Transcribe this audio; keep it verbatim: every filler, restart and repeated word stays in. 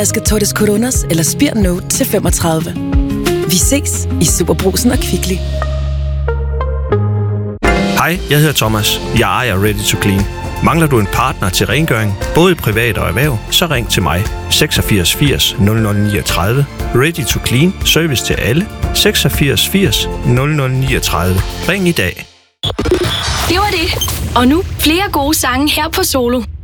Skal Tordes Coronas eller Spir Note til femogtredive. Vi ses i Superbrugsen og Kvickly. Hej, jeg hedder Thomas. Jeg ejer Ready to Clean. Mangler du en partner til rengøring, både privat og erhverv, så ring til mig. seksogfirs firs nul nul niogtredive. Ready to Clean. Service til alle. seksogfirs firs nul nul niogtredive. Ring i dag. Det var det. Og nu flere gode sange her på Solo.